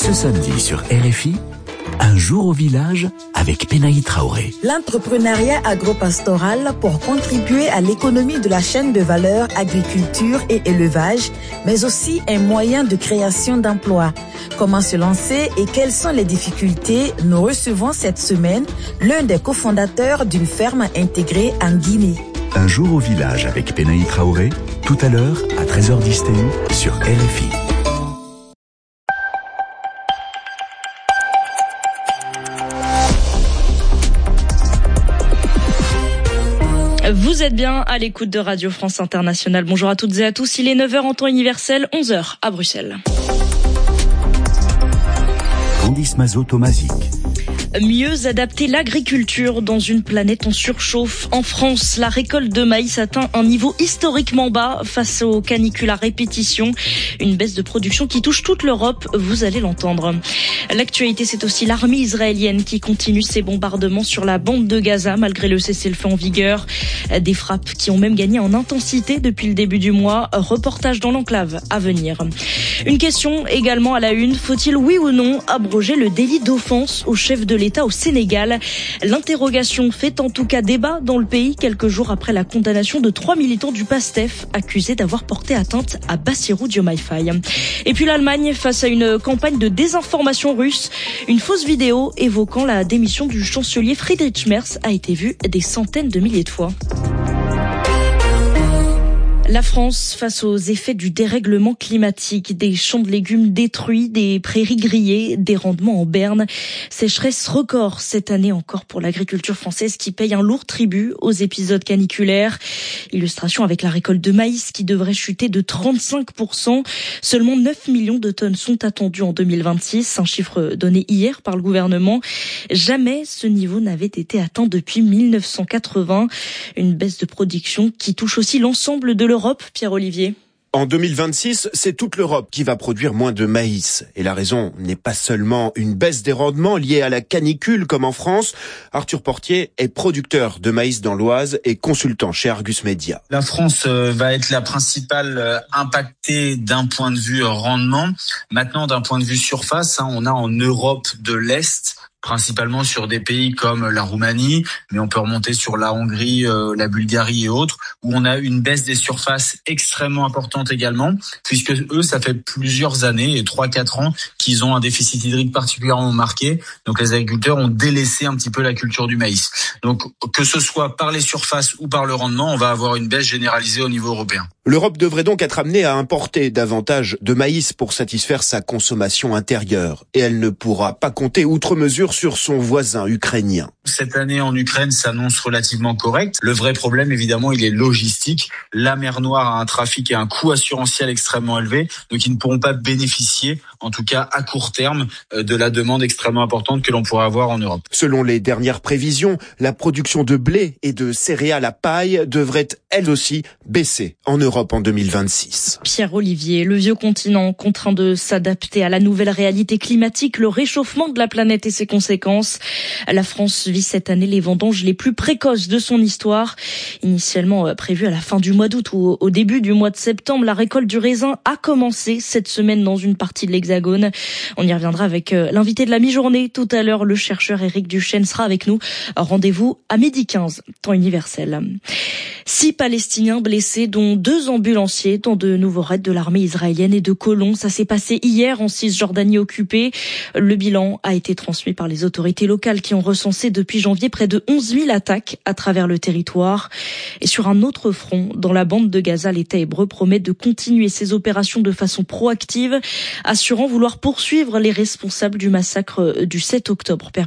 Ce samedi sur RFI, un jour au village avec Penaï Traoré. L'entrepreneuriat agropastoral pour contribuer à l'économie de la chaîne de valeur agriculture et élevage, mais aussi un moyen de création d'emplois. Comment se lancer et quelles sont les difficultés? Nous recevons cette semaine l'un des cofondateurs d'une ferme intégrée en Guinée. Un jour au village avec Penaï Traoré, tout à l'heure à 13h10 TU sur RFI. Vous êtes bien à l'écoute de Radio France Internationale. Bonjour à toutes et à tous. Il est 9h en temps universel, 11h à Bruxelles. Candice Mazot-Tomazic. Mieux adapter l'agriculture dans une planète en surchauffe. En France, la récolte de maïs atteint un niveau historiquement bas face aux canicules à répétition. Une baisse de production qui touche toute l'Europe, vous allez l'entendre. L'actualité, c'est aussi l'armée israélienne qui continue ses bombardements sur la bande de Gaza malgré le cessez-le-feu en vigueur. Des frappes qui ont même gagné en intensité depuis le début du mois. Reportage dans l'enclave à venir. Une question également à la une. Faut-il, oui ou non, abroger le délit d'offense au chef de l'État au Sénégal? L'interrogation fait en tout cas débat dans le pays quelques jours après la condamnation de 3 militants du PASTEF accusés d'avoir porté atteinte à Bassirou Diomaye Faye. Et puis l'Allemagne face à une campagne de désinformation russe. Une fausse vidéo évoquant la démission du chancelier Friedrich Merz a été vue des centaines de milliers de fois. La France face aux effets du dérèglement climatique, des champs de légumes détruits, des prairies grillées, des rendements en berne. Sécheresse record cette année encore pour l'agriculture française qui paye un lourd tribut aux épisodes caniculaires. Illustration avec la récolte de maïs qui devrait chuter de 35%. Seulement 9 millions de tonnes sont attendues en 2026, un chiffre donné hier par le gouvernement. Jamais ce niveau n'avait été atteint depuis 1980. Une baisse de production qui touche aussi l'ensemble de l'Europe. Pierre-Olivier. En 2026, c'est toute l'Europe qui va produire moins de maïs. Et la raison n'est pas seulement une baisse des rendements liée à la canicule comme en France. Arthur Portier est producteur de maïs dans l'Oise et consultant chez Argus Media. La France va être la principale impactée d'un point de vue rendement. Maintenant, d'un point de vue surface, on a en Europe de l'Est, principalement sur des pays comme la Roumanie, mais on peut remonter sur la Hongrie, la Bulgarie et autres, où on a une baisse des surfaces extrêmement importante également, puisque eux, ça fait plusieurs années, et 3-4 ans, qu'ils ont un déficit hydrique particulièrement marqué. Donc les agriculteurs ont délaissé un petit peu la culture du maïs. Donc que ce soit par les surfaces ou par le rendement, on va avoir une baisse généralisée au niveau européen. L'Europe devrait donc être amenée à importer davantage de maïs pour satisfaire sa consommation intérieure. Et elle ne pourra pas compter outre mesure sur son voisin ukrainien. Cette année en Ukraine s'annonce relativement correcte. Le vrai problème, évidemment, il est logistique. La mer Noire a un trafic et un coût assurantiel extrêmement élevé, donc ils ne pourront pas bénéficier, en tout cas à court terme, de la demande extrêmement importante que l'on pourrait avoir en Europe. Selon les dernières prévisions, la production de blé et de céréales à paille devrait, elle aussi, baisser en Europe en 2026. Pierre-Olivier, le vieux continent contraint de s'adapter à la nouvelle réalité climatique, le réchauffement de la planète et ses conséquences. La France vit cette année les vendanges les plus précoces de son histoire. Initialement prévue à la fin du mois d'août ou au début du mois de septembre, la récolte du raisin a commencé cette semaine dans une partie de l'Hexagone. On y reviendra avec l'invité de la mi-journée. Tout à l'heure, le chercheur Éric Duchesne sera avec nous. Rendez-vous à 12h15, temps universel. 6 Palestiniens blessés, dont 2 ambulanciers dans de nouveaux raids de l'armée israélienne et de colons. Ça s'est passé hier en Cisjordanie occupée. Le bilan a été transmis par les autorités locales qui ont recensé depuis janvier près de 11 000 attaques à travers le territoire. Et sur un autre front, dans la bande de Gaza, l'État hébreu promet de continuer ses opérations de façon proactive, assurant vouloir poursuivre les responsables du massacre du 7 octobre